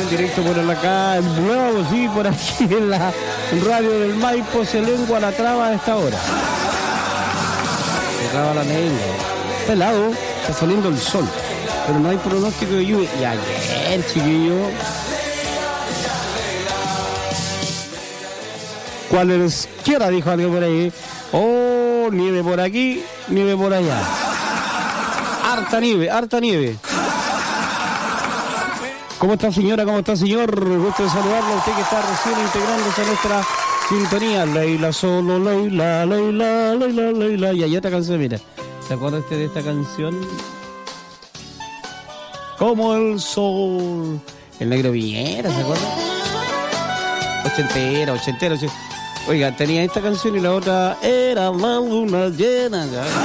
en directo por acá, nuevo, sí, por aquí en la radio del Maipo, se lengua la traba a esta hora. Se traba la lengua. Pelado, está saliendo el sol, pero no hay pronóstico de lluvia. Y ayer, chiquillo, cualesquiera, dijo alguien por ahí. Oh, nieve por aquí, nieve por allá. Harta nieve, harta nieve. ¿Cómo está, señora? ¿Cómo está, señor? Gusto de saludarlo a usted que está recién integrándose a nuestra sintonía. Leila, solo Leila, Leila, Leila, Leila. Y allá esta canción, mira. ¿Se acuerda usted de esta canción? Como el sol. El negro Viñera, ¿se acuerda? Ochentera. Oiga, tenía esta canción y la otra era la luna llena.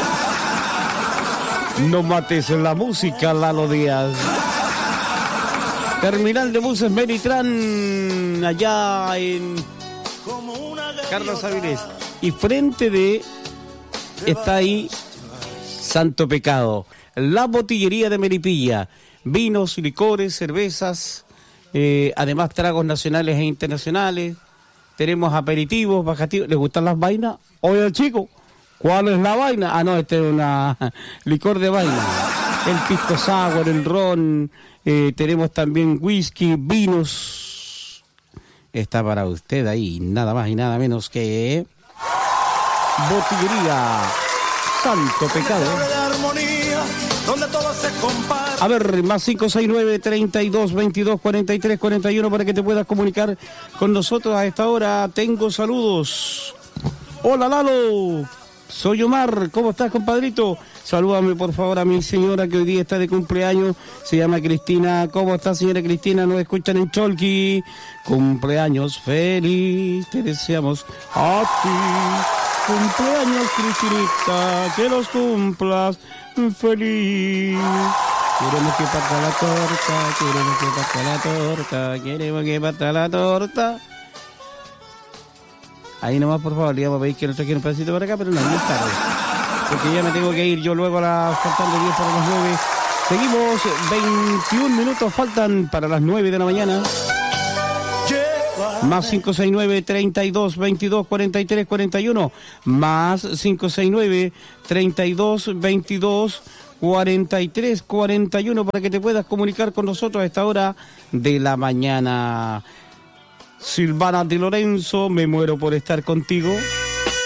No mates la música, Lalo Díaz. Terminal de buses Meritrán, allá en Carlos Avilés. Y frente de está ahí Santo Pecado, la botillería de Melipilla. Vinos, licores, cervezas, además tragos nacionales e internacionales. Tenemos aperitivos, bajativos. ¿Les gustan las vainas? Oye, chico, ¿cuál es la vaina? Ah, no, este es una licor de vaina. El pisco sour, el ron, tenemos también whisky, vinos. Está para usted ahí, nada más y nada menos que botillería Santo Pecado. A ver, más 569-3222-43-41 para que te puedas comunicar con nosotros a esta hora. Tengo saludos. Hola, Lalo. Soy Omar. ¿Cómo estás, compadrito? Salúdame, por favor, a mi señora que hoy día está de cumpleaños. Se llama Cristina. ¿Cómo está, señora Cristina? Nos escuchan en Cholqui. Cumpleaños feliz. Te deseamos a ti. Cumpleaños, Cristinita. Que los cumplas feliz. Queremos que parta la torta. Queremos que parta la torta. Queremos que parta la torta. Ahí nomás, por favor, le vamos a pedir que nos traigan un pedacito para acá, pero no es tarde. Porque ya me tengo que ir yo luego a las faltando 10 para las 9. Seguimos, 21 minutos faltan para las 9 de la mañana. Más 569-3222-43-41. Más 569-3222-43-41 para que te puedas comunicar con nosotros a esta hora de la mañana. Silvana Di Lorenzo, me muero por estar contigo.